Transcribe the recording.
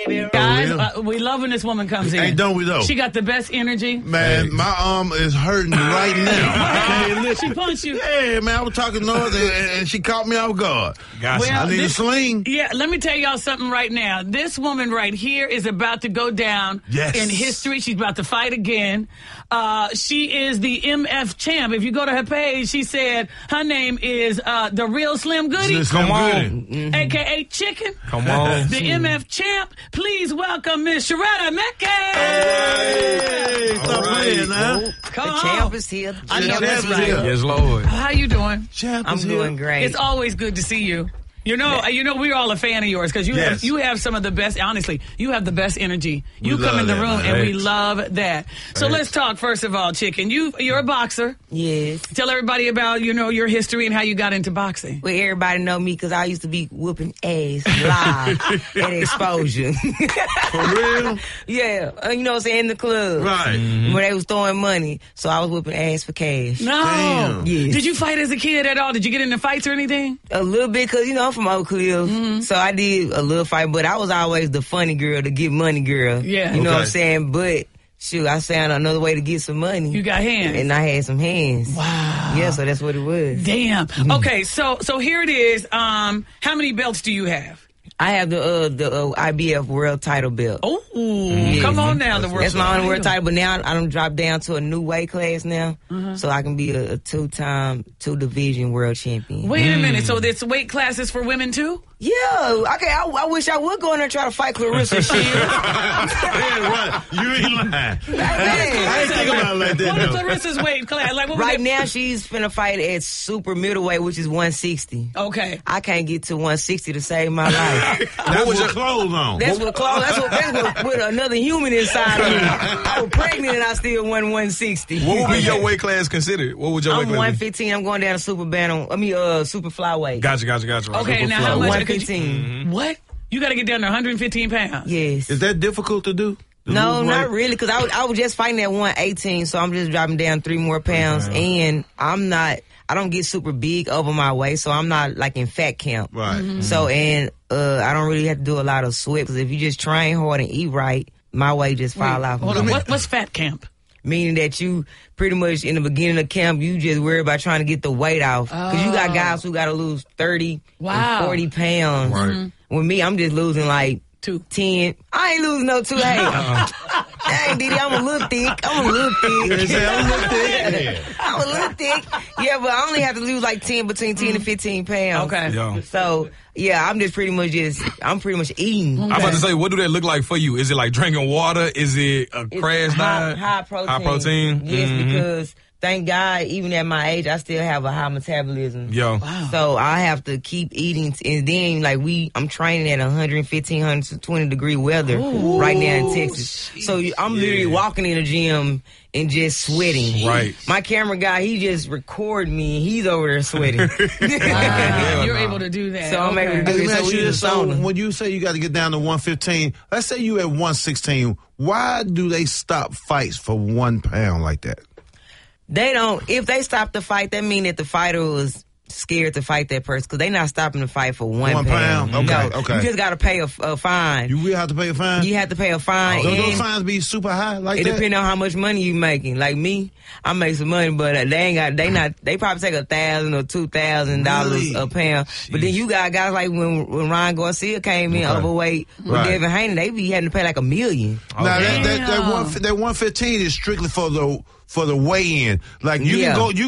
Guys, we love when this woman comes in. Hey, don't we though? She got the best energy. Man, my arm is hurting right now. She punched you. Yeah, man, I was talking noise and she caught me off guard. Well, I need a sling. Yeah, let me tell y'all something right now. This woman right here is about to go down in history. She's about to fight again. She is the MF champ. If you go to her page, she said her name is the Real Slim Goody. Come on. A.K.A. Chicken. Come on. The MF champ. Please welcome Miss Sharetta Mecca. Hey, stop playing now. Come The on. champ is here. I know that's right. Yes, Lord. How you doing? I'm doing great. It's always good to see you. You know, we're all a fan of yours because you have some of the best. Honestly, you have the best energy. You come in the room and we love that. So let's talk first of all, Chicken. You're a boxer. Yes. Tell everybody about your history and how you got into boxing. Well, everybody know me because I used to be whooping ass live at Exposure. For real? Yeah, you know what I'm saying, in the club. Right. Where they was throwing money, so I was whooping ass for cash. No. Damn. Yes. Did you fight as a kid at all? Did you get into fights or anything? A little bit, because, I'm from Oak Cliff, so I did a little fight, but I was always the funny girl, the get money girl. Yeah. You know what I'm saying? But, shoot, I found another way to get some money. You got hands. And I had some hands. Wow. Yeah, so that's what it was. Damn. Okay, so here it is. How many belts do you have? I have the IBF world title belt. Oh, come on now, the world. That's my only world title, but now I done dropped down to a new weight class now, so I can be a two-time, two-division world champion. Wait a minute, so there's weight classes for women too? Yeah, okay, I wish I would go in there and try to fight Clarissa Shields. Yeah, right. You ain't lying. I ain't thinking about it like that, What is though. Clarissa's weight class? Like, what Right now, she's finna fight at super middleweight, which is 160. Okay. I can't get to 160 to save my life. That's with your clothes on. That's what close. That's what with another human inside of me. I was pregnant and I still won 160. What would be your weight class considered? What would your weight I'm class 115. I'm going down to super super flyweight. Gotcha. Okay, Super now flow. how much? 115. What? You got to get down to 115 pounds. Yes. Is that difficult to do? No, lose not weight? really, because I was just fighting at 118, so I'm just dropping down 3 more pounds, and I don't get super big over my waist, so I'm not like in fat camp. Right. So, and I don't really have to do a lot of sweat, because if you just train hard and eat right, my weight just fall off. Hold on. What's fat camp? Meaning that you pretty much in the beginning of camp, you just worry about trying to get the weight off. Because you got guys who got to lose 30 and 40 pounds. Right. With me, I'm just losing like 10. I ain't losing no 2. Hey, hey, Diddy, I'm a little thick. I'm a little thick. Yeah, but I only have to lose like between 10 and 15 pounds. Okay. Yeah. So, yeah, I'm pretty much eating. I'm about to say, what do that look like for you? Is it like drinking water? Is it a crash diet? High protein. High protein? Yes, because thank God, even at my age, I still have a high metabolism. Yo. Wow. So I have to keep eating, and then like I'm training at 115, 120 degree weather right now in Texas. So I'm literally walking in the gym and just sweating. Right. My camera guy, he just record me, and he's over there sweating. You're able to do that. So I'm able to do Let it. me ask So you we this, in the so sauna. when you say you got to get down to 115, let's say you at 116, why do they stop fights for 1 pound like that? They don't. If they stop the fight, that mean that the fighter was scared to fight that person, because they not stopping the fight for 1 pound. Okay, No, okay. You just got to pay a fine. You will have to pay a fine? You have to pay a fine. Don't those and fines be super high like it that? depends on how much money you making. Like me, I make some money, but they probably take $1,000 or $2,000 a pound. But then you got guys like when Ryan Garcia came in overweight with Right. Devin Haney, they be having to pay like $1 million. Now that 115 is strictly for the weigh-in. Like you Yeah. can go.